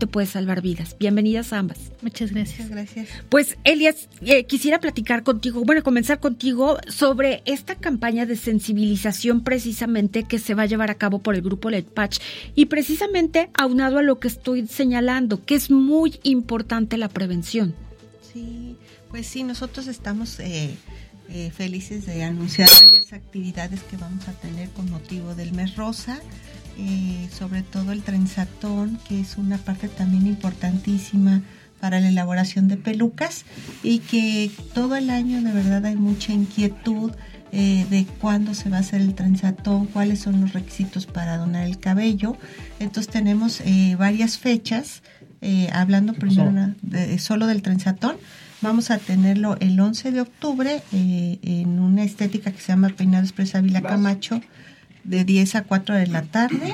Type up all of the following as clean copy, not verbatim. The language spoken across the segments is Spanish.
te puede salvar vidas. Bienvenidas a ambas. Muchas gracias. Pues, Elias, quisiera comenzar contigo sobre esta campaña de sensibilización precisamente que se va a llevar a cabo por el grupo LEDPACH y precisamente aunado a lo que estoy señalando, que es muy importante la prevención. Sí, pues sí, nosotros estamos felices de anunciar varias actividades que vamos a tener con motivo del mes rosa. Sobre todo el trenzatón, que es una parte también importantísima para la elaboración de pelucas y que todo el año de verdad hay mucha inquietud de cuándo se va a hacer el trenzatón, cuáles son los requisitos para donar el cabello. Entonces tenemos varias fechas, hablando primero solo del trenzatón. Vamos a tenerlo el 11 de octubre en una estética que se llama Peinado Express Ávila Camacho, de 10 a 4 de la tarde,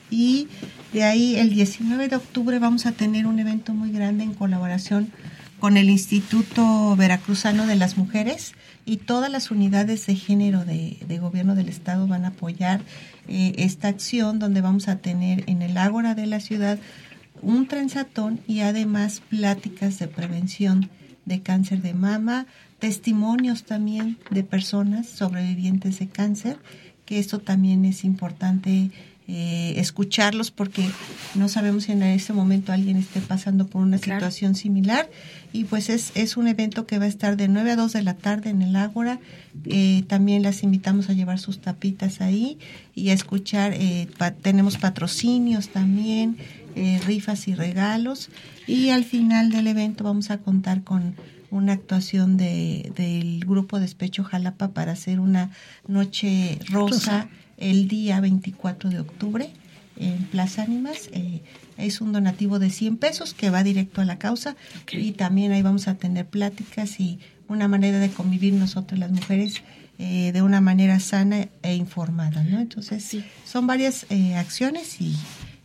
y de ahí el 19 de octubre vamos a tener un evento muy grande en colaboración con el Instituto Veracruzano de las Mujeres, y todas las unidades de género de gobierno del estado van a apoyar esta acción, donde vamos a tener en el Ágora de la ciudad un trenzatón y además pláticas de prevención de cáncer de mama, testimonios también de personas sobrevivientes de cáncer, que esto también es importante escucharlos, porque no sabemos si en este momento alguien esté pasando por una situación similar, y pues es un evento que va a estar de 9 a 2 de la tarde en el Ágora. También las invitamos a llevar sus tapitas ahí y a escuchar. Tenemos patrocinios también, rifas y regalos, y al final del evento vamos a contar con una actuación del grupo Despecho Jalapa para hacer una noche rosa el día 24 de octubre en Plaza Ánimas. Es un donativo de 100 pesos que va directo a la causa, y también ahí vamos a tener pláticas y una manera de convivir nosotros las mujeres de una manera sana e informada, ¿no? Entonces son varias acciones y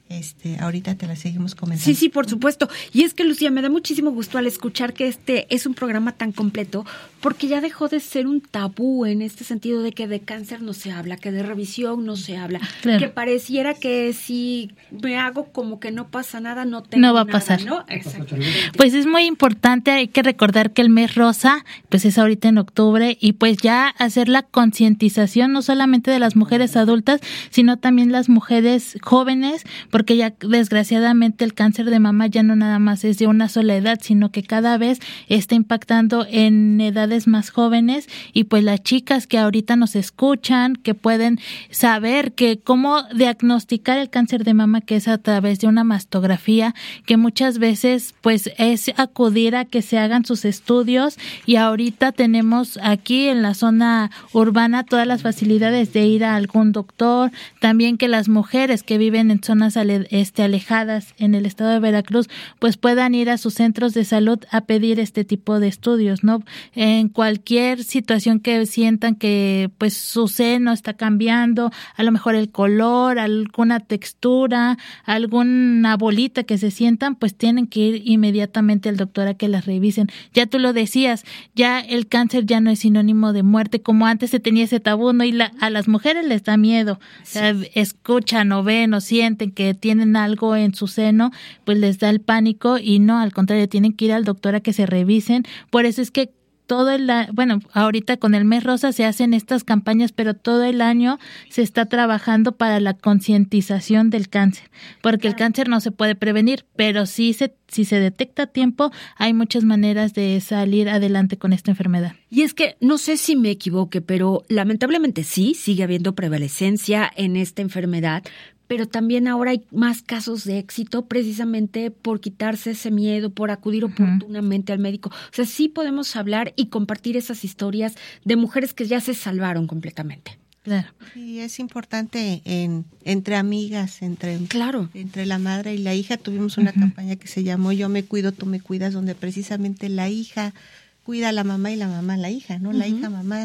ahorita te la seguimos comentando. Sí, por supuesto. Y es que, Lucía, me da muchísimo gusto al escuchar que este es un programa tan completo, porque ya dejó de ser un tabú en este sentido de que de cáncer no se habla, que de revisión no se habla, que pareciera que si me hago como que no pasa nada, no va a pasar, ¿no? Exactamente. Pues es muy importante, hay que recordar que el mes rosa, pues es ahorita en octubre, y pues ya hacer la concientización no solamente de las mujeres adultas, sino también las mujeres jóvenes, porque ya desgraciadamente el cáncer de mama ya no nada más es de una sola edad, sino que cada vez está impactando en edades más jóvenes, y pues las chicas que ahorita nos escuchan, que pueden saber que cómo diagnosticar el cáncer de mama, que es a través de una mastografía, que muchas veces pues es acudir a que se hagan sus estudios, y ahorita tenemos aquí en la zona urbana todas las facilidades de ir a algún doctor, también que las mujeres que viven en zonas alejadas en el estado de Veracruz pues puedan ir a sus centros de salud a pedir este tipo de estudios, ¿no? En cualquier situación que sientan que pues su seno está cambiando, a lo mejor el color, alguna textura, alguna bolita que se sientan, pues tienen que ir inmediatamente al doctor a que las revisen. Ya tú lo decías, ya el cáncer ya no es sinónimo de muerte como antes se tenía ese tabú, ¿no? Y a las mujeres les da miedo, o sea, escuchan o ven o sienten que tienen algo en su seno, pues les da el pánico, y no, al contrario, tienen que ir al doctor a que se revisen. Por eso es que ahorita con el mes rosa se hacen estas campañas, pero todo el año se está trabajando para la concientización del cáncer, porque el cáncer no se puede prevenir, pero si se detecta a tiempo, hay muchas maneras de salir adelante con esta enfermedad. Y es que, no sé si me equivoque, pero lamentablemente sí, sigue habiendo prevalecencia en esta enfermedad, pero también ahora hay más casos de éxito precisamente por quitarse ese miedo, por acudir oportunamente al médico. O sea, sí podemos hablar y compartir esas historias de mujeres que ya se salvaron completamente. Claro. Y es importante entre amigas, entre la madre y la hija. Tuvimos una campaña que se llamó Yo me cuido, tú me cuidas, donde precisamente la hija cuida a la mamá y la mamá a la hija, ¿no? La hija, mamá,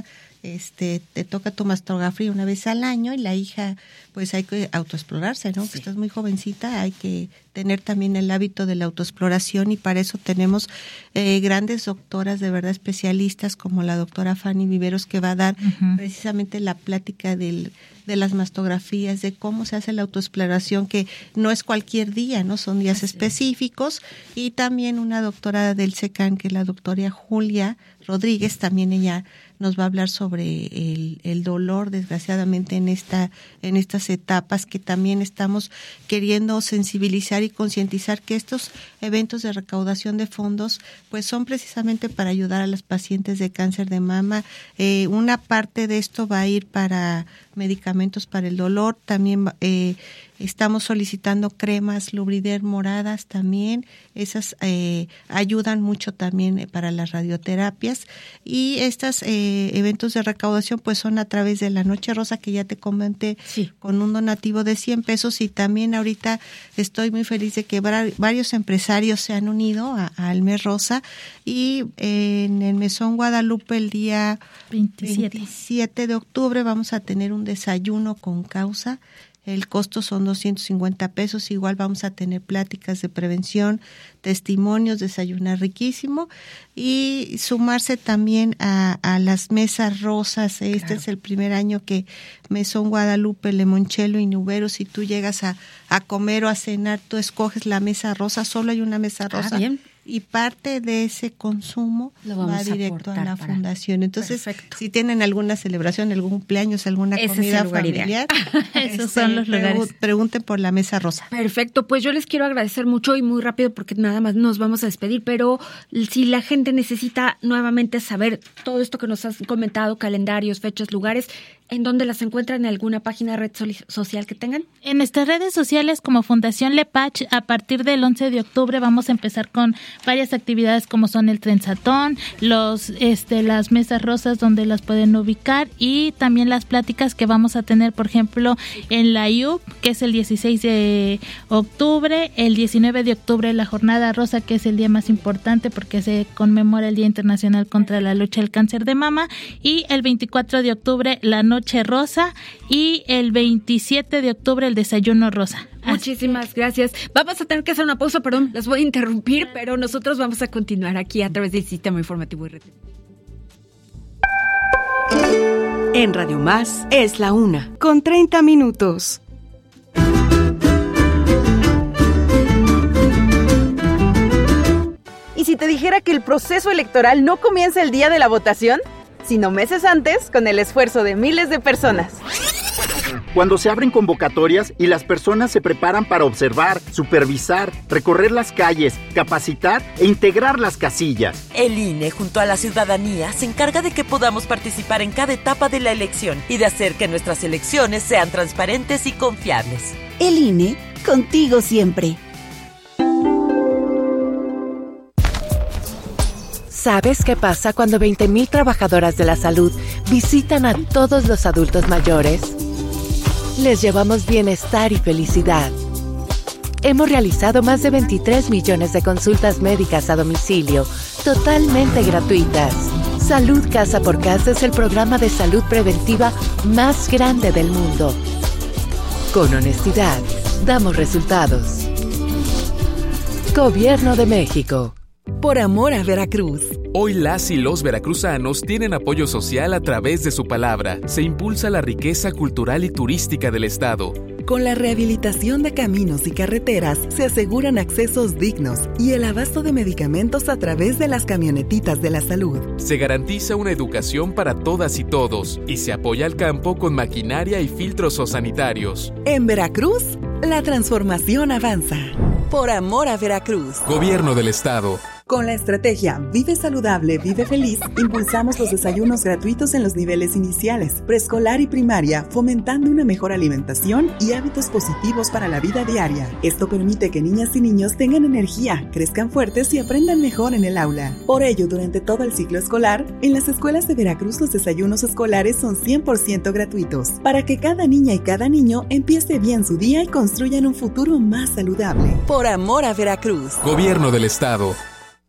te toca tu mastografía una vez al año y la hija, pues hay que autoexplorarse, ¿no? Sí. Que estás muy jovencita, hay que tener también el hábito de la autoexploración y para eso tenemos grandes doctoras, de verdad especialistas, como la doctora Fanny Viveros, que va a dar precisamente la plática de las mastografías, de cómo se hace la autoexploración, que no es cualquier día, ¿no? Son días específicos, y también una doctora del SECAN, que es la doctora Julia Rodríguez, también ella nos va a hablar sobre el dolor, desgraciadamente, en estas etapas, que también estamos queriendo sensibilizar y concientizar que estos eventos de recaudación de fondos pues son precisamente para ayudar a las pacientes de cáncer de mama. Una parte de esto va a ir para medicamentos para el dolor, también estamos solicitando cremas Lubrider moradas también, esas ayudan mucho también para las radioterapias, y estos eventos de recaudación pues son a través de la Noche Rosa, que ya te comenté, sí, con un donativo de 100 pesos, y también ahorita estoy muy feliz de que varios empresarios se han unido al Mes Rosa, y en el Mesón Guadalupe el día 27 de octubre vamos a tener un desayuno con causa. El costo son 250 pesos, igual vamos a tener pláticas de prevención, testimonios, desayunar riquísimo, y sumarse también a las mesas rosas. Este es el primer año que Mesón Guadalupe, Lemonchelo y Nubero, si tú llegas a comer o a cenar, tú escoges la mesa rosa, solo hay una mesa rosa. Bien. Y parte de ese consumo va directo a la fundación. Entonces, perfecto, si tienen alguna celebración, algún cumpleaños, alguna comida familiar, esos son los lugares. Pregunten por la Mesa Rosa. Perfecto, pues yo les quiero agradecer mucho y muy rápido porque nada más nos vamos a despedir, pero si la gente necesita nuevamente saber todo esto que nos has comentado, calendarios, fechas, lugares, ¿en dónde las encuentran? ¿En alguna página, red social que tengan? En nuestras redes sociales como Fundación Lepach, a partir del 11 de octubre vamos a empezar con varias actividades como son el trenzatón, las mesas rosas donde las pueden ubicar, y también las pláticas que vamos a tener, por ejemplo, en la IUP, que es el 16 de octubre, el 19 de octubre la Jornada Rosa, que es el día más importante porque se conmemora el Día Internacional contra la Lucha del Cáncer de Mama, y el 24 de octubre la Noche Rosa, y el 27 de octubre el Desayuno Rosa. Muchísimas gracias. Vamos a tener que hacer una pausa, perdón, las voy a interrumpir, pero nosotros vamos a continuar aquí a través del Sistema Informativo y Red. En Radio Más es la 1:30. ¿Y si te dijera que el proceso electoral no comienza el día de la votación, sino meses antes, con el esfuerzo de miles de personas? Cuando se abren convocatorias y las personas se preparan para observar, supervisar, recorrer las calles, capacitar e integrar las casillas. El INE, junto a la ciudadanía, se encarga de que podamos participar en cada etapa de la elección y de hacer que nuestras elecciones sean transparentes y confiables. El INE, contigo siempre. ¿Sabes qué pasa cuando 20,000 trabajadoras de la salud visitan a todos los adultos mayores? Les llevamos bienestar y felicidad. Hemos realizado más de 23 millones de consultas médicas a domicilio, totalmente gratuitas. Salud Casa por Casa es el programa de salud preventiva más grande del mundo. Con honestidad, damos resultados. Gobierno de México. Por amor a Veracruz. Hoy las y los veracruzanos tienen apoyo social a través de su palabra. Se impulsa la riqueza cultural y turística del estado. Con la rehabilitación de caminos y carreteras se aseguran accesos dignos y el abasto de medicamentos a través de las camionetitas de la salud. Se garantiza una educación para todas y todos y se apoya al campo con maquinaria y filtros sanitarios. En Veracruz, la transformación avanza. Por amor a Veracruz. Gobierno del estado. Con la estrategia Vive Saludable, Vive Feliz, impulsamos los desayunos gratuitos en los niveles iniciales, preescolar y primaria, fomentando una mejor alimentación y hábitos positivos para la vida diaria. Esto permite que niñas y niños tengan energía, crezcan fuertes y aprendan mejor en el aula. Por ello, durante todo el ciclo escolar, en las escuelas de Veracruz los desayunos escolares son 100% gratuitos, para que cada niña y cada niño empiece bien su día y construyan un futuro más saludable. Por amor a Veracruz. Gobierno del estado.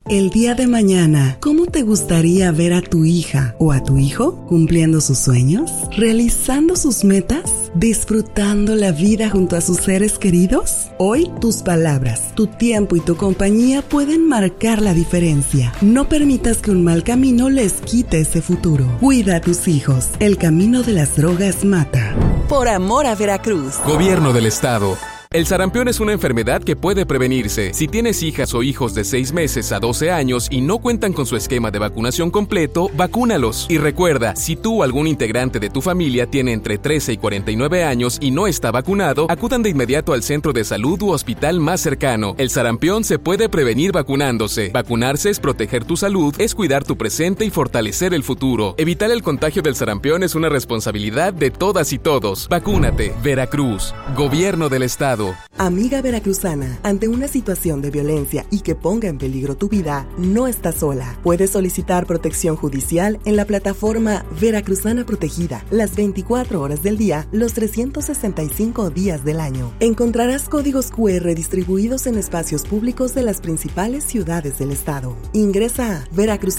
El día de mañana, ¿cómo te gustaría ver a tu hija o a tu hijo cumpliendo sus sueños, realizando sus metas, disfrutando la vida junto a sus seres queridos? Hoy tus palabras, tu tiempo y tu compañía pueden marcar la diferencia. No permitas que un mal camino les quite ese futuro. Cuida a tus hijos. El camino de las drogas mata. Por amor a Veracruz. Gobierno del Estado. El sarampión es una enfermedad que puede prevenirse. Si tienes hijas o hijos de 6 meses a 12 años y no cuentan con su esquema de vacunación completo, vacúnalos. Y recuerda, si tú o algún integrante de tu familia tiene entre 13 y 49 años y no está vacunado, acudan de inmediato al centro de salud u hospital más cercano. El sarampión se puede prevenir vacunándose. Vacunarse es proteger tu salud, es cuidar tu presente y fortalecer el futuro. Evitar el contagio del sarampión es una responsabilidad de todas y todos. Vacúnate. Veracruz. Gobierno del Estado. Amiga veracruzana, ante una situación de violencia y que ponga en peligro tu vida, no estás sola. Puedes solicitar protección judicial en la plataforma Veracruzana Protegida, las 24 horas del día, los 365 días del año. Encontrarás códigos QR distribuidos en espacios públicos de las principales ciudades del estado. Ingresa a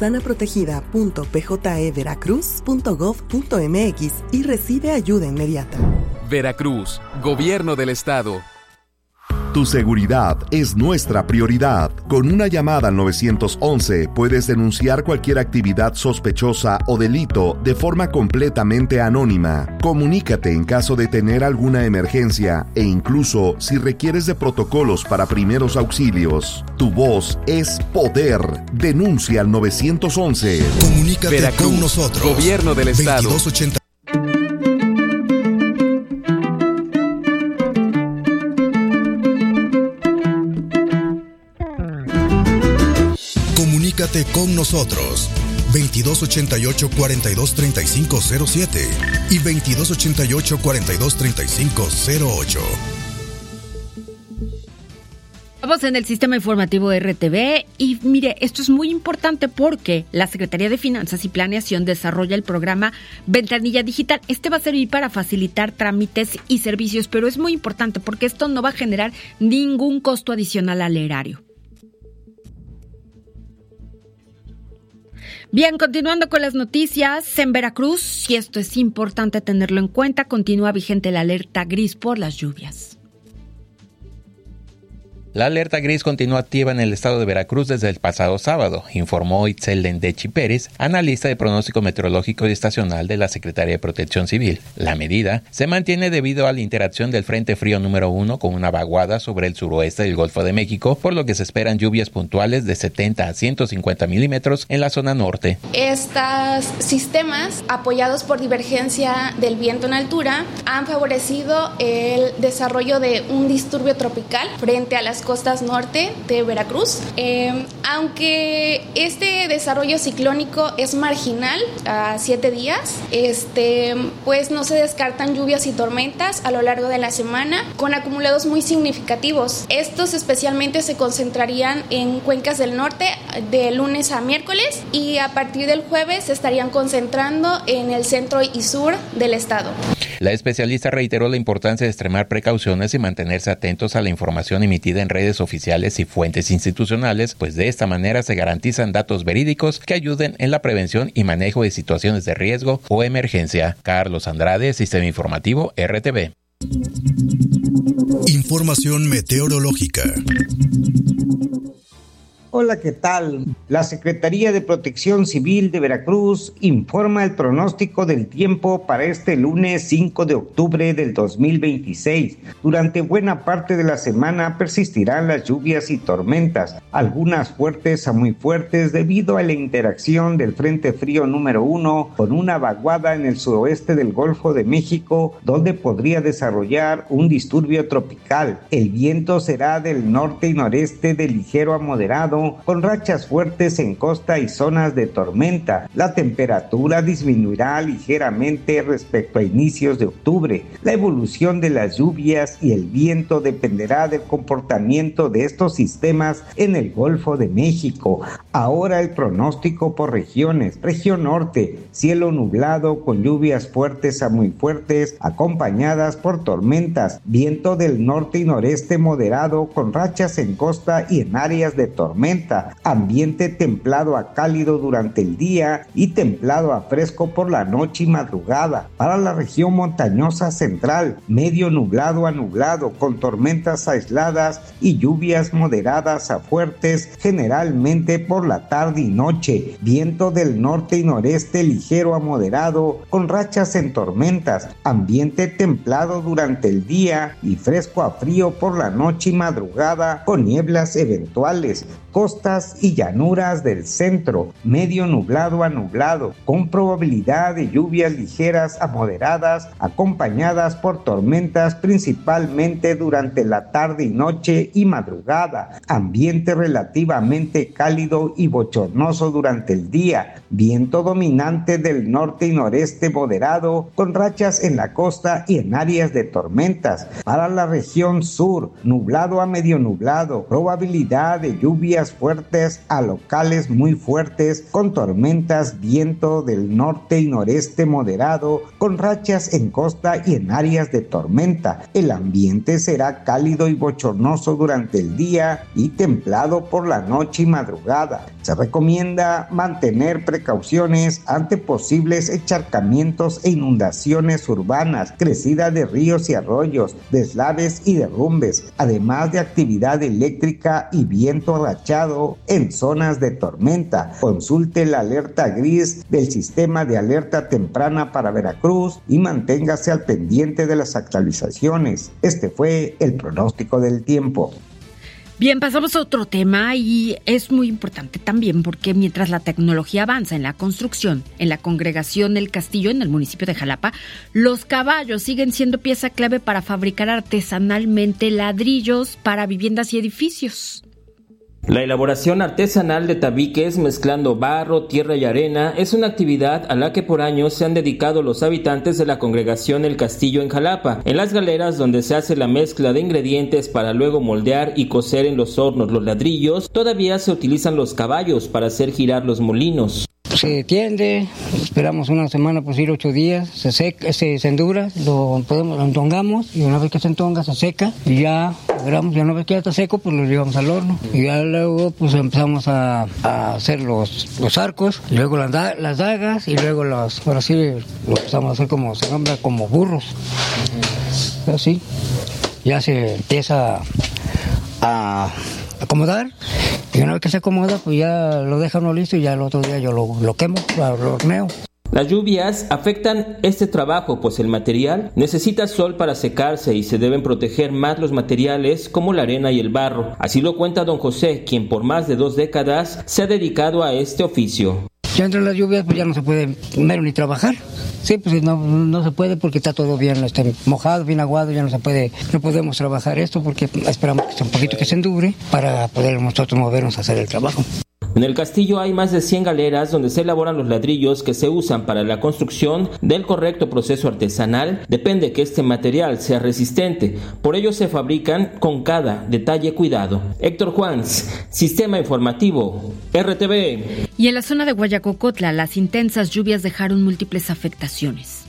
veracruzanaprotegida.pjeveracruz.gov.mx y recibe ayuda inmediata. Veracruz, Gobierno del Estado. Tu seguridad es nuestra prioridad. Con una llamada al 911 puedes denunciar cualquier actividad sospechosa o delito de forma completamente anónima. Comunícate en caso de tener alguna emergencia e incluso si requieres de protocolos para primeros auxilios. Tu voz es poder. Denuncia al 911. Comunícate Veracruz, con nosotros. Gobierno del Estado. 2280. Comunícate con nosotros 2288-423507 y 2288-423508. Vamos en el sistema informativo RTV y mire, esto es muy importante porque la Secretaría de Finanzas y Planeación desarrolla el programa Ventanilla Digital. Este va a servir para facilitar trámites y servicios, pero es muy importante porque esto no va a generar ningún costo adicional al erario. Bien, continuando con las noticias, en Veracruz, y esto es importante tenerlo en cuenta, continúa vigente la alerta gris por las lluvias. La alerta gris continúa activa en el estado de Veracruz desde el pasado sábado, informó Itzel Lendechi Pérez, analista de pronóstico meteorológico y estacional de la Secretaría de Protección Civil. La medida se mantiene debido a la interacción del Frente Frío número 1 con una vaguada sobre el suroeste del Golfo de México, por lo que se esperan lluvias puntuales de 70 a 150 milímetros en la zona norte. Estos sistemas, apoyados por divergencia del viento en altura, han favorecido el desarrollo de un disturbio tropical frente a las costas norte de Veracruz. Aunque este desarrollo ciclónico es marginal a 7 días, pues no se descartan lluvias y tormentas a lo largo de la semana con acumulados muy significativos. Estos especialmente se concentrarían en cuencas del norte de lunes a miércoles y a partir del jueves se estarían concentrando en el centro y sur del estado. La especialista reiteró la importancia de extremar precauciones y mantenerse atentos a la información emitida en redes oficiales y fuentes institucionales, pues de esta manera se garantizan datos verídicos que ayuden en la prevención y manejo de situaciones de riesgo o emergencia. Carlos Andrade, Sistema Informativo RTV. Información meteorológica. Hola, ¿qué tal? La Secretaría de Protección Civil de Veracruz informa el pronóstico del tiempo para este lunes 5 de octubre del 2026. Durante buena parte de la semana persistirán las lluvias y tormentas, algunas fuertes a muy fuertes debido a la interacción del Frente Frío número 1 con una vaguada en el suroeste del Golfo de México, donde podría desarrollar un disturbio tropical. El viento será del norte y noreste de ligero a moderado, con rachas fuertes fuertes en costa y zonas de tormenta. La temperatura disminuirá ligeramente respecto a inicios de octubre. La evolución de las lluvias y el viento dependerá del comportamiento de estos sistemas en el Golfo de México. Ahora el pronóstico por regiones. Región norte, cielo nublado con lluvias fuertes a muy fuertes, acompañadas por tormentas. Viento del norte y noreste moderado con rachas en costa y en áreas de tormenta. Ambiente templado a cálido durante el día y templado a fresco por la noche y madrugada. Para la región montañosa central, medio nublado a nublado con tormentas aisladas y lluvias moderadas a fuertes, generalmente por la tarde y noche. Viento del norte y noreste ligero a moderado con rachas en tormentas. Ambiente templado durante el día y fresco a frío por la noche y madrugada con nieblas eventuales. Costas y llanuras del centro, medio nublado a nublado, con probabilidad de lluvias ligeras a moderadas, acompañadas por tormentas principalmente durante la tarde y noche y madrugada. Ambiente relativamente cálido y bochornoso durante el día. Viento dominante del norte y noreste moderado, con rachas en la costa y en áreas de tormentas. Para la región sur, nublado a medio nublado, probabilidad de lluvias fuertes a locales muy fuertes, con tormentas, viento del norte y noreste moderado, con rachas en costa y en áreas de tormenta. El ambiente será cálido y bochornoso durante el día y templado por la noche y madrugada. Se recomienda mantener precauciones ante posibles encharcamientos e inundaciones urbanas, crecida de ríos y arroyos, deslaves y derrumbes, además de actividad eléctrica y viento rachado en zonas de tormenta. Consulte la alerta gris del sistema de alerta temprana para Veracruz y manténgase al pendiente de las actualizaciones. Este fue el pronóstico del tiempo. Bien, pasamos a otro tema y es muy importante también porque mientras la tecnología avanza en la construcción, en la congregación El Castillo, en el municipio de Jalapa, los caballos siguen siendo pieza clave para fabricar artesanalmente ladrillos para viviendas y edificios. La elaboración artesanal de tabiques mezclando barro, tierra y arena es una actividad a la que por años se han dedicado los habitantes de la congregación El Castillo en Jalapa. En las galeras donde se hace la mezcla de ingredientes para luego moldear y cocer en los hornos los ladrillos, todavía se utilizan los caballos para hacer girar los molinos. Se tiende, esperamos una semana, pues ir 8 días, se seca, se endura, lo entongamos y una vez que se entonga se seca y ya esperamos, ya una vez que ya está seco pues lo llevamos al horno y ya luego pues empezamos a hacer los arcos, y luego las dagas y luego ahora sí lo empezamos a hacer como se nombra como burros, así ya se empieza a acomodar y una vez que se acomoda pues ya lo deja uno listo y ya el otro día yo lo quemo, lo horneo. Las lluvias afectan este trabajo, pues el material necesita sol para secarse y se deben proteger más los materiales como la arena y el barro. Así lo cuenta don José, quien por más de 2 décadas se ha dedicado a este oficio. Ya entre las lluvias pues ya no se puede primero ni trabajar. Sí, pues no se puede porque está todo bien mojado, bien aguado, ya no podemos trabajar esto porque esperamos que sea un poquito que se endure para poder nosotros movernos a hacer el trabajo. En el castillo hay más de 100 galeras donde se elaboran los ladrillos que se usan para la construcción. Del correcto proceso artesanal depende que este material sea resistente, por ello se fabrican con cada detalle cuidado. Héctor Juans, Sistema Informativo, RTV. Y en la zona de Guayacocotla, las intensas lluvias dejaron múltiples afectaciones.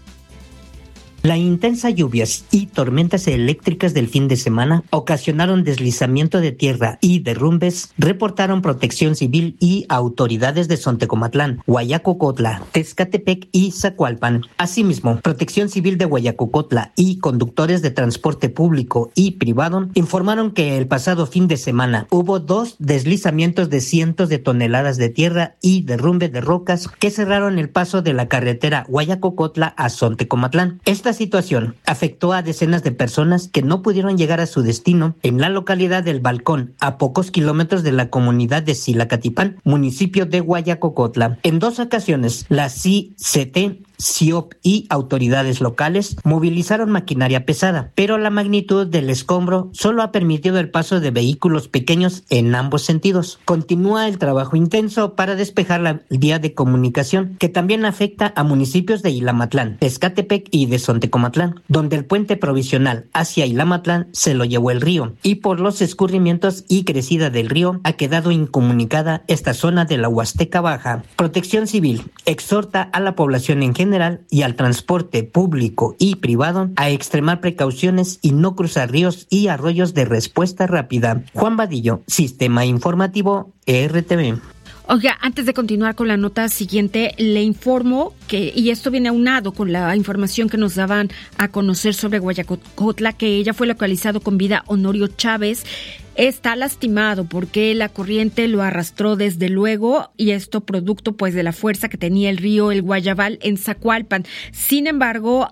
La intensa lluvias y tormentas eléctricas del fin de semana ocasionaron deslizamiento de tierra y derrumbes, reportaron Protección Civil y autoridades de Sontecomatlán, Guayacocotla, Tezcatepec y Zacualpan. Asimismo, Protección Civil de Guayacocotla y conductores de transporte público y privado informaron que el pasado fin de semana hubo 2 deslizamientos de cientos de toneladas de tierra y derrumbe de rocas que cerraron el paso de la carretera Guayacocotla a Sontecomatlán. Estas situación afectó a decenas de personas que no pudieron llegar a su destino en la localidad del Balcón, a pocos kilómetros de la comunidad de Silacatipán, municipio de Guayacocotla. En 2 ocasiones, la CICT, CIOP y autoridades locales movilizaron maquinaria pesada, pero la magnitud del escombro solo ha permitido el paso de vehículos pequeños en ambos sentidos. Continúa el trabajo intenso para despejar la vía de comunicación, que también afecta a municipios de Ilamatlán, Tezcatepec y de Sontecomatlán, donde el puente provisional hacia Ilamatlán se lo llevó el río, y por los escurrimientos y crecida del río ha quedado incomunicada esta zona de la Huasteca Baja. Protección Civil exhorta a la población en general y al transporte público y privado a extremar precauciones y no cruzar ríos y arroyos de respuesta rápida. Juan Vadillo, Sistema Informativo RTV. Oiga, antes de continuar con la nota siguiente, le informo que, y esto viene aunado con la información que nos daban a conocer sobre Guayacocotla, que ella fue localizado con vida Honorio Chávez. Está lastimado porque la corriente lo arrastró desde luego, y esto producto pues de la fuerza que tenía el río El Guayabal en Zacualpan. Sin embargo,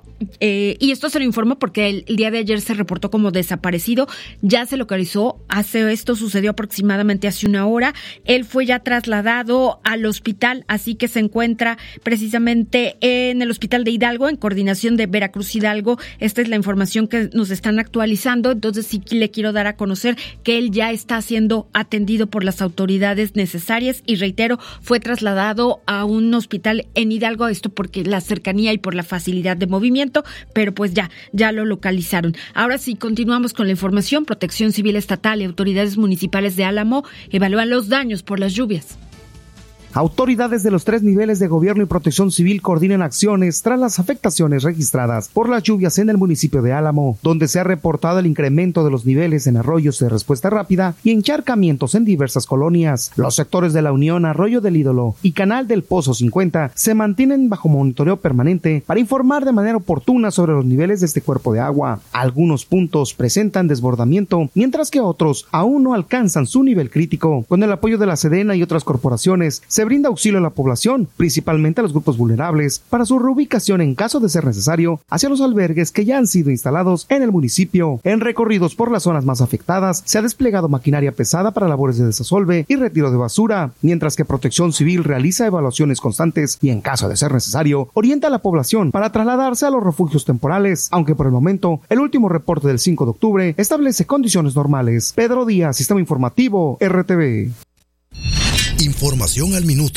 y esto se lo informo porque el día de ayer se reportó como desaparecido, ya se localizó, esto sucedió aproximadamente hace 1 hora, él fue ya trasladado al hospital, así que se encuentra precisamente en el hospital de Hidalgo, en coordinación de Veracruz Hidalgo. Esta es la información que nos están actualizando, entonces sí le quiero dar a conocer que él ya está siendo atendido por las autoridades necesarias y reitero, fue trasladado a un hospital en Hidalgo, esto porque la cercanía y por la facilidad de movimiento, pero pues ya lo localizaron. Ahora sí, continuamos con la información. Protección Civil Estatal y autoridades municipales de Álamo evalúan los daños por las lluvias. Autoridades de los 3 niveles de gobierno y protección civil coordinan acciones tras las afectaciones registradas por las lluvias en el municipio de Álamo, donde se ha reportado el incremento de los niveles en arroyos de respuesta rápida y encharcamientos en diversas colonias. Los sectores de La Unión, Arroyo del Ídolo y Canal del Pozo 50 se mantienen bajo monitoreo permanente para informar de manera oportuna sobre los niveles de este cuerpo de agua. Algunos puntos presentan desbordamiento, mientras que otros aún no alcanzan su nivel crítico. Con el apoyo de la Sedena y otras corporaciones, se brinda auxilio a la población, principalmente a los grupos vulnerables, para su reubicación en caso de ser necesario hacia los albergues que ya han sido instalados en el municipio. En recorridos por las zonas más afectadas se ha desplegado maquinaria pesada para labores de desasolve y retiro de basura, mientras que Protección Civil realiza evaluaciones constantes y en caso de ser necesario orienta a la población para trasladarse a los refugios temporales, aunque por el momento el último reporte del 5 de octubre establece condiciones normales. Pedro Díaz, Sistema Informativo, RTV. Información al minuto.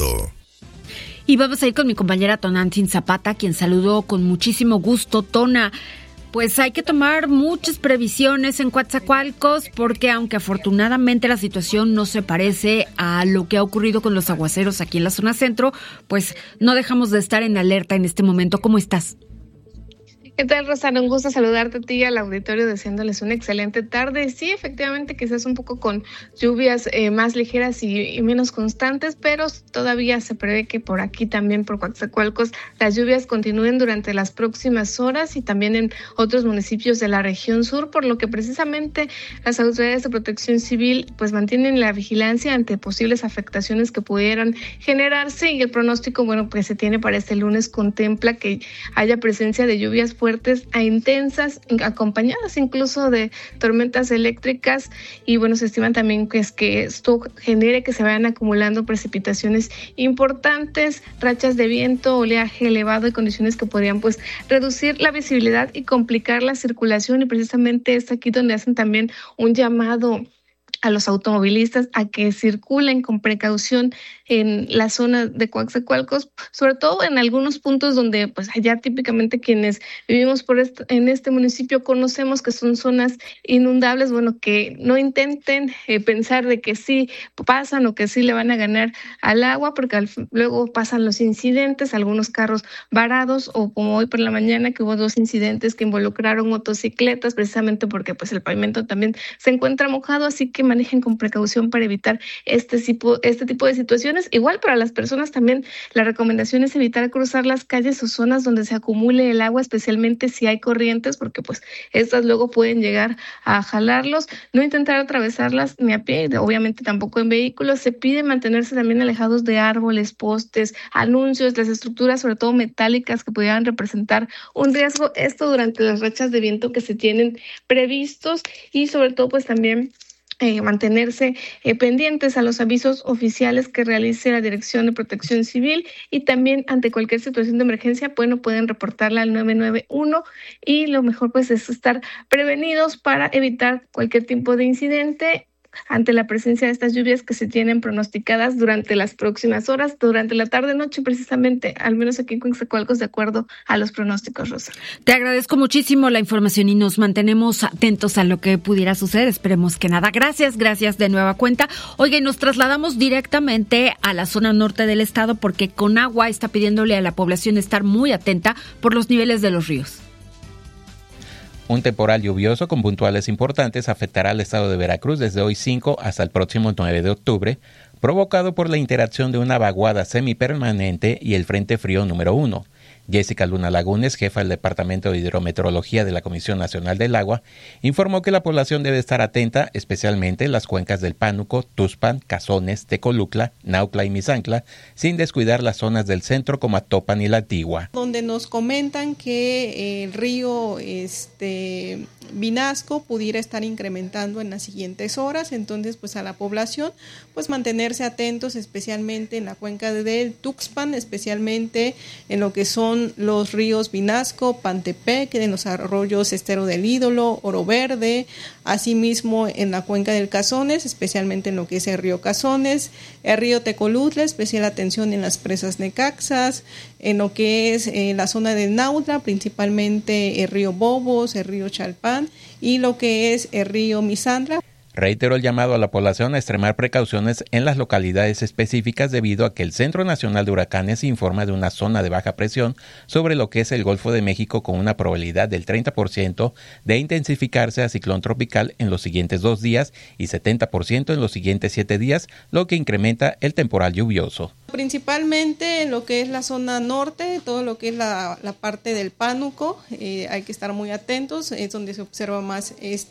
Y vamos a ir con mi compañera Tonantzin Zapata, quien saludó con muchísimo gusto. Tona, pues hay que tomar muchas previsiones en Coatzacoalcos, porque aunque afortunadamente la situación no se parece a lo que ha ocurrido con los aguaceros aquí en la zona centro, pues no dejamos de estar en alerta en este momento. ¿Cómo estás? ¿Qué tal, Rosana? Un gusto saludarte a ti y al auditorio, deseándoles una excelente tarde. Sí, efectivamente, quizás un poco con lluvias más ligeras y menos constantes, pero todavía se prevé que por aquí también, por Coatzacoalcos, las lluvias continúen durante las próximas horas y también en otros municipios de la región sur, por lo que precisamente las autoridades de Protección Civil pues mantienen la vigilancia ante posibles afectaciones que pudieran generarse, y el pronóstico, bueno, pues se tiene para este lunes contempla que haya presencia de lluvias fuertes a intensas, acompañadas incluso de tormentas eléctricas, y bueno, se estiman también que esto genere que se vayan acumulando precipitaciones importantes, rachas de viento, oleaje elevado y condiciones que podrían pues reducir la visibilidad y complicar la circulación, y precisamente es aquí donde hacen también un llamado a los automovilistas a que circulen con precaución en la zona de Coatzacoalcos, sobre todo en algunos puntos donde pues allá típicamente quienes vivimos en este municipio conocemos que son zonas inundables. Bueno, que no intenten pensar de que sí pasan o que sí le van a ganar al agua, porque luego pasan los incidentes, algunos carros varados, o como hoy por la mañana que hubo 2 incidentes que involucraron motocicletas, precisamente porque pues el pavimento también se encuentra mojado, así que manejen con precaución para evitar este tipo de situaciones. Igual para las personas también la recomendación es evitar cruzar las calles o zonas donde se acumule el agua, especialmente si hay corrientes, porque pues estas luego pueden llegar a jalarlos. No intentar atravesarlas ni a pie, obviamente tampoco en vehículos. Se pide mantenerse también alejados de árboles, postes, anuncios, las estructuras sobre todo metálicas que pudieran representar un riesgo, esto durante las rachas de viento que se tienen previstos, y sobre todo pues también mantenerse pendientes a los avisos oficiales que realice la Dirección de Protección Civil, y también ante cualquier situación de emergencia, bueno, pueden reportarla al 991, y lo mejor pues es estar prevenidos para evitar cualquier tipo de incidente ante la presencia de estas lluvias que se tienen pronosticadas durante las próximas horas, durante la tarde-noche precisamente, al menos aquí en Coatzacoalcos, de acuerdo a los pronósticos, Rosa. Te agradezco muchísimo la información y nos mantenemos atentos a lo que pudiera suceder. Esperemos que nada. Gracias de nueva cuenta. Oiga, y nos trasladamos directamente a la zona norte del estado porque Conagua está pidiéndole a la población estar muy atenta por los niveles de los ríos. Un temporal lluvioso con puntuales importantes afectará al estado de Veracruz desde hoy 5 hasta el próximo 9 de octubre, provocado por la interacción de una vaguada semipermanente y el Frente Frío número 1. Jessica Luna Lagunes, jefa del Departamento de Hidrometeorología de la Comisión Nacional del Agua, informó que la población debe estar atenta, especialmente en las cuencas del Pánuco, Tuxpan, Cazones, Tecolucla, Nautla y Misantla, sin descuidar las zonas del centro como Atopan y La Antigua. Donde nos comentan que el río Vinasco pudiera estar incrementando en las siguientes horas, entonces pues a la población pues mantenerse atentos, especialmente en la cuenca del Tuxpan, especialmente en lo que son los ríos Vinasco, Pantepec, en los arroyos Estero del Ídolo, Oro Verde, asimismo en la cuenca del Cazones, especialmente en lo que es el río Cazones, el río Tecolutla, especial atención en las presas Necaxas, en lo que es la zona del Nautla, principalmente el río Bobos, el río Chalpán y lo que es el río Misantla. Reiteró el llamado a la población a extremar precauciones en las localidades específicas debido a que el Centro Nacional de Huracanes informa de una zona de baja presión sobre lo que es el Golfo de México con una probabilidad del 30% de intensificarse a ciclón tropical en los siguientes 2 días y 70% en los siguientes 7 días, lo que incrementa el temporal lluvioso. Principalmente en lo que es la zona norte, todo lo que es la parte del Pánuco, hay que estar muy atentos, es donde se observa más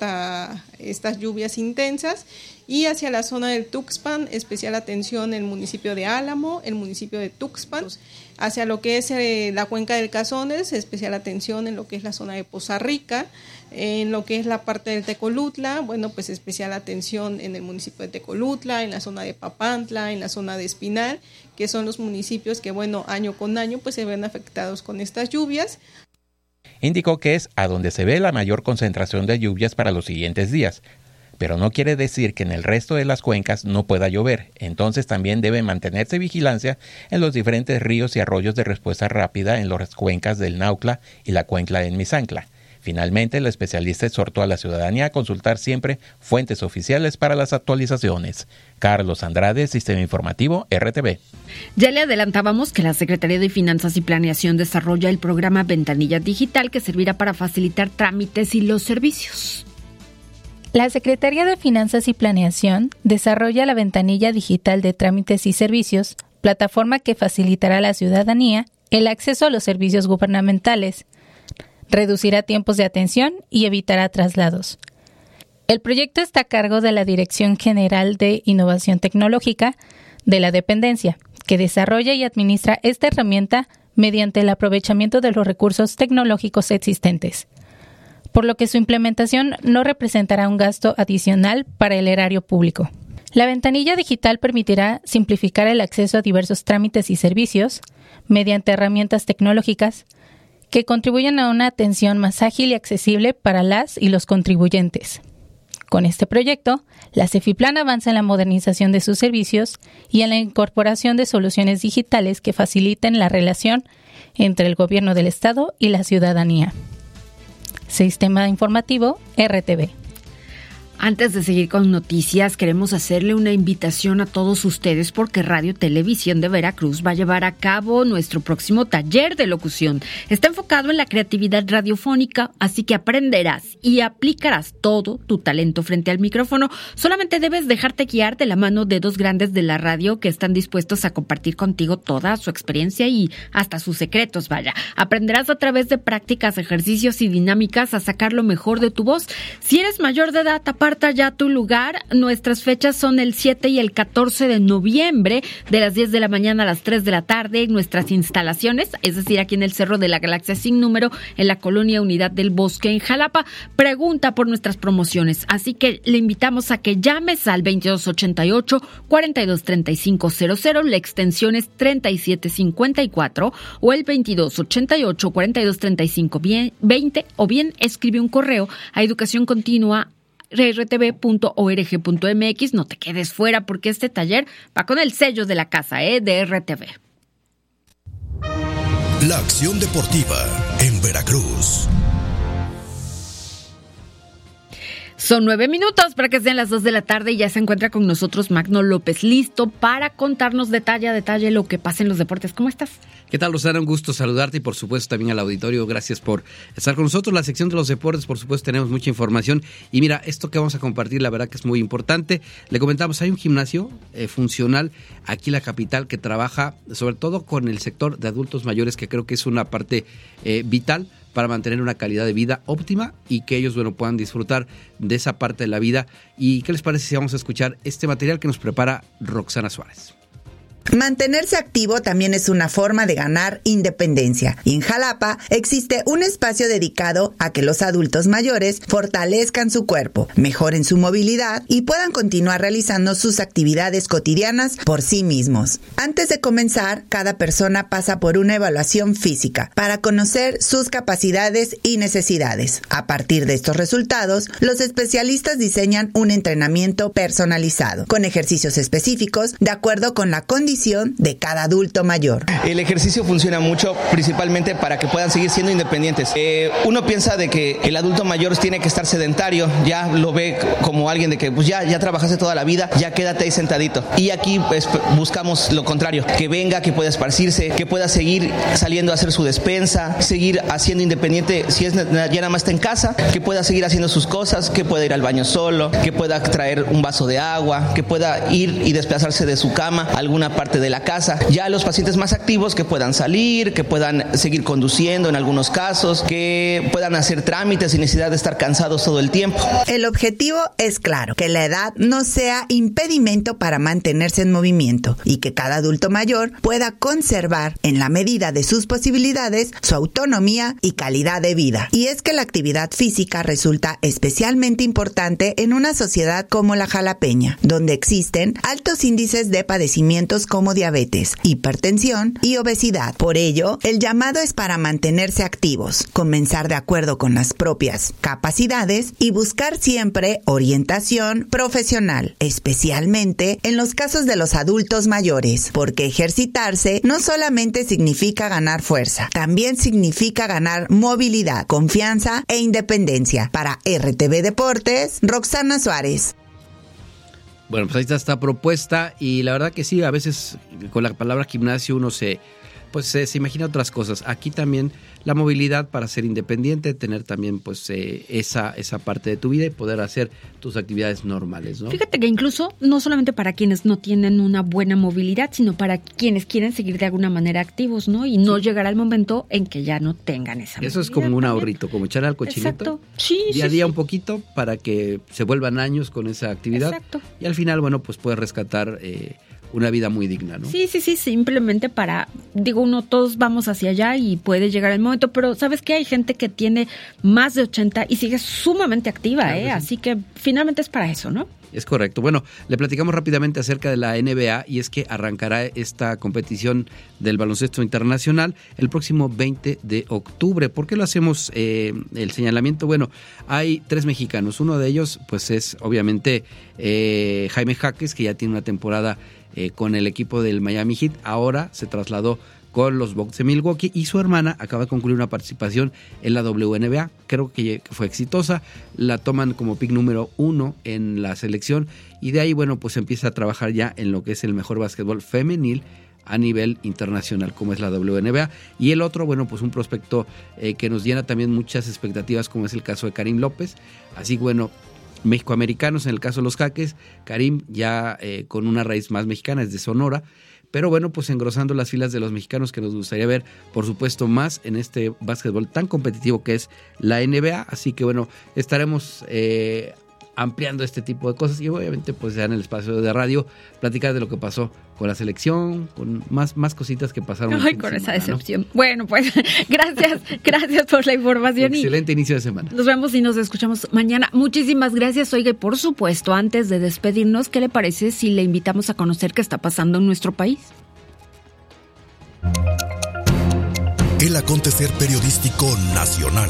estas lluvias intensas, y hacia la zona del Tuxpan, especial atención en el municipio de Álamo, el municipio de Tuxpan, hacia lo que es la cuenca del Cazones, especial atención en lo que es la zona de Poza Rica, en lo que es la parte del Tecolutla, bueno, pues especial atención en el municipio de Tecolutla, en la zona de Papantla, en la zona de Espinal, que son los municipios que, bueno, año con año pues se ven afectados con estas lluvias. Indicó que es a donde se ve la mayor concentración de lluvias para los siguientes días, pero no quiere decir que en el resto de las cuencas no pueda llover, entonces también debe mantenerse vigilancia en los diferentes ríos y arroyos de respuesta rápida en las cuencas del Nautla y la cuenca del Misantla. Finalmente, el especialista exhortó a la ciudadanía a consultar siempre fuentes oficiales para las actualizaciones. Carlos Andrade, Sistema Informativo, RTV. Ya le adelantábamos que la Secretaría de Finanzas y Planeación desarrolla el programa Ventanilla Digital que servirá para facilitar trámites y los servicios. La Secretaría de Finanzas y Planeación desarrolla la Ventanilla Digital de Trámites y Servicios, plataforma que facilitará a la ciudadanía el acceso a los servicios gubernamentales, reducirá tiempos de atención y evitará traslados. El proyecto está a cargo de la Dirección General de Innovación Tecnológica de la dependencia, que desarrolla y administra esta herramienta mediante el aprovechamiento de los recursos tecnológicos existentes, por lo que su implementación no representará un gasto adicional para el erario público. La ventanilla digital permitirá simplificar el acceso a diversos trámites y servicios mediante herramientas tecnológicas que contribuyen a una atención más ágil y accesible para las y los contribuyentes. Con este proyecto, la Cefiplan avanza en la modernización de sus servicios y en la incorporación de soluciones digitales que faciliten la relación entre el gobierno del Estado y la ciudadanía. Sistema Informativo, RTV. Antes de seguir con noticias, queremos hacerle una invitación a todos ustedes porque Radio Televisión de Veracruz va a llevar a cabo nuestro próximo taller de locución. Está enfocado en la creatividad radiofónica, así que aprenderás y aplicarás todo tu talento frente al micrófono. Solamente debes dejarte guiar de la mano de dos grandes de la radio que están dispuestos a compartir contigo toda su experiencia y hasta sus secretos, vaya. Aprenderás a través de prácticas, ejercicios y dinámicas a sacar lo mejor de tu voz. Si eres mayor de edad, aparta ya tu lugar. Nuestras fechas son el 7 y el 14 de noviembre, de las 10 de la mañana a las 3 de la tarde, en nuestras instalaciones, es decir, aquí en el Cerro de la Galaxia sin número, en la colonia Unidad del Bosque, en Jalapa. Pregunta por nuestras promociones, así que le invitamos a que llames al 2288-423500, la extensión es 3754, o el 2288-423520, o bien escribe un correo a educacioncontinua@rtv.org.mx. No te quedes fuera porque este taller va con el sello de la casa, de RTV. La acción deportiva en Veracruz. Son 9 minutos para que sean las 2 de la tarde y ya se encuentra con nosotros Magno López, listo para contarnos detalle a detalle lo que pasa en los deportes. ¿Cómo estás? ¿Qué tal, Rosana? Un gusto saludarte y por supuesto también al auditorio. Gracias por estar con nosotros. La sección de los deportes, por supuesto, tenemos mucha información. Y mira, esto que vamos a compartir, la verdad que es muy importante. Le comentamos, hay un gimnasio funcional aquí en la capital que trabaja sobre todo con el sector de adultos mayores, que creo que es una parte vital para mantener una calidad de vida óptima y que ellos, bueno, puedan disfrutar de esa parte de la vida. ¿Y qué les parece si vamos a escuchar este material que nos prepara Roxana Suárez? Mantenerse activo también es una forma de ganar independencia. Y en Jalapa existe un espacio dedicado a que los adultos mayores fortalezcan su cuerpo, mejoren su movilidad y puedan continuar realizando sus actividades cotidianas por sí mismos. Antes de comenzar, cada persona pasa por una evaluación física para conocer sus capacidades y necesidades. A partir de estos resultados, los especialistas diseñan un entrenamiento personalizado, con ejercicios específicos de acuerdo con la condición de cada adulto mayor. El ejercicio funciona mucho, principalmente para que puedan seguir siendo independientes. Uno piensa de que el adulto mayor tiene que estar sedentario, ya lo ve como alguien de que pues ya trabajaste toda la vida, ya quédate ahí sentadito. Y aquí pues buscamos lo contrario, que venga, que pueda esparcirse, que pueda seguir saliendo a hacer su despensa, seguir haciendo independiente, si es ya nada más está en casa, que pueda seguir haciendo sus cosas, que pueda ir al baño solo, que pueda traer un vaso de agua, que pueda ir y desplazarse de su cama a alguna parte de la casa. Ya los pacientes más activos que puedan salir, que puedan seguir conduciendo en algunos casos, que puedan hacer trámites sin necesidad de estar cansados todo el tiempo. El objetivo es claro, que la edad no sea impedimento para mantenerse en movimiento y que cada adulto mayor pueda conservar, en la medida de sus posibilidades, su autonomía y calidad de vida. Y es que la actividad física resulta especialmente importante en una sociedad como la jalapeña, donde existen altos índices de padecimientos como diabetes, hipertensión y obesidad. Por ello, el llamado es para mantenerse activos, comenzar de acuerdo con las propias capacidades y buscar siempre orientación profesional, especialmente en los casos de los adultos mayores, porque ejercitarse no solamente significa ganar fuerza, también significa ganar movilidad, confianza e independencia. Para RTV Deportes, Roxana Suárez. Bueno, pues ahí está esta propuesta y la verdad que sí, a veces con la palabra gimnasio uno se imagina otras cosas. Aquí también la movilidad para ser independiente, tener también pues esa parte de tu vida y poder hacer tus actividades normales, ¿no? Fíjate que incluso no solamente para quienes no tienen una buena movilidad, sino para quienes quieren seguir de alguna manera activos, ¿no? Y no llegará el momento en que ya no tengan esa movilidad. Eso es como un ahorrito, como echarle al cochinito. Exacto. Sí, día a día un poquito para que se vuelvan años con esa actividad. Exacto. Y al final, bueno, pues puedes rescatar una vida muy digna, ¿no? Sí, simplemente todos vamos hacia allá y puede llegar el momento, pero ¿sabes qué? Hay gente que tiene más de 80 y sigue sumamente activa, claro, sí. Así que finalmente es para eso, ¿no? Es correcto. Bueno, le platicamos rápidamente acerca de la NBA y es que arrancará esta competición del baloncesto internacional el próximo 20 de octubre. ¿Por qué lo hacemos el señalamiento? Bueno, hay 3 mexicanos. Uno de ellos pues es obviamente Jaime Jaques, que ya tiene una temporada con el equipo del Miami Heat. Ahora se trasladó con los Bucks de Milwaukee, y su hermana acaba de concluir una participación en la WNBA. Creo que fue exitosa, la toman como pick número 1 en la selección, y de ahí, bueno, pues empieza a trabajar ya en lo que es el mejor básquetbol femenil a nivel internacional, como es la WNBA. Y el otro, bueno, pues un prospecto que nos llena también muchas expectativas, como es el caso de Karim López. Así, bueno, mexicoamericanos en el caso de los Jaques, Karim ya con una raíz más mexicana, es de Sonora, pero bueno, pues engrosando las filas de los mexicanos que nos gustaría ver, por supuesto, más en este básquetbol tan competitivo que es la NBA. Así que bueno, estaremos ampliando este tipo de cosas, y obviamente pues ya en el espacio de radio platicar de lo que pasó con la selección, con más cositas que pasaron. Ay, con esa decepción. ¿No? Bueno, pues gracias por la información. Excelente inicio de semana. Nos vemos y nos escuchamos mañana. Muchísimas gracias. Oiga, y por supuesto, antes de despedirnos, ¿qué le parece si le invitamos a conocer qué está pasando en nuestro país? El acontecer periodístico nacional.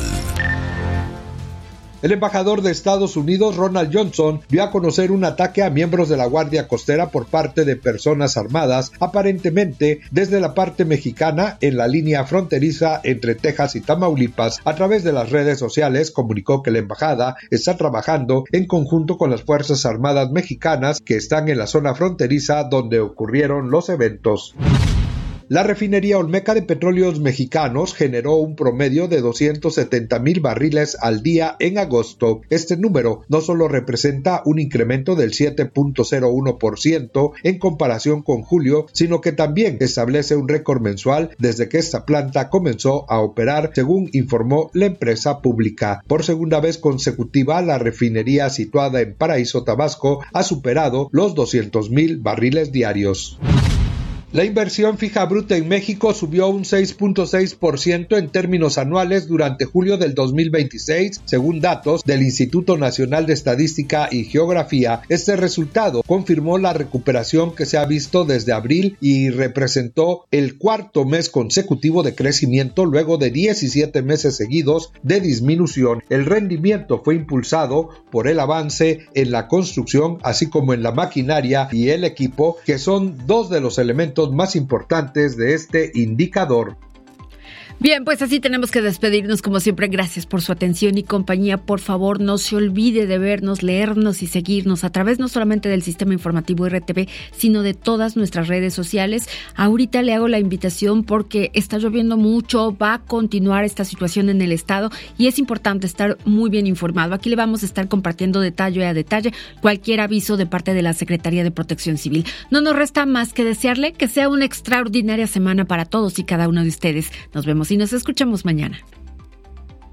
El embajador de Estados Unidos, Ronald Johnson, dio a conocer un ataque a miembros de la Guardia Costera por parte de personas armadas, aparentemente desde la parte mexicana en la línea fronteriza entre Texas y Tamaulipas. A través de las redes sociales comunicó que la embajada está trabajando en conjunto con las Fuerzas Armadas mexicanas que están en la zona fronteriza donde ocurrieron los eventos. La refinería Olmeca de Petróleos Mexicanos generó un promedio de 270,000 barriles al día en agosto. Este número no solo representa un incremento del 7.01% en comparación con julio, sino que también establece un récord mensual desde que esta planta comenzó a operar, según informó la empresa pública. Por segunda vez consecutiva, la refinería situada en Paraíso, Tabasco, ha superado los 200,000 barriles diarios. La inversión fija bruta en México subió un 6.6% en términos anuales durante julio del 2026, según datos del Instituto Nacional de Estadística y Geografía. Este resultado confirmó la recuperación que se ha visto desde abril y representó el cuarto mes consecutivo de crecimiento luego de 17 meses seguidos de disminución. El rendimiento fue impulsado por el avance en la construcción, así como en la maquinaria y el equipo, que son dos de los elementos más importantes de este indicador. Bien, pues así tenemos que despedirnos. Como siempre, gracias por su atención y compañía. Por favor, no se olvide de vernos, leernos y seguirnos a través no solamente del Sistema Informativo RTV, sino de todas nuestras redes sociales. Ahorita le hago la invitación porque está lloviendo mucho, va a continuar esta situación en el estado y es importante estar muy bien informado. Aquí le vamos a estar compartiendo detalle a detalle cualquier aviso de parte de la Secretaría de Protección Civil. No nos resta más que desearle que sea una extraordinaria semana para todos y cada uno de ustedes. Nos vemos y nos escuchamos mañana.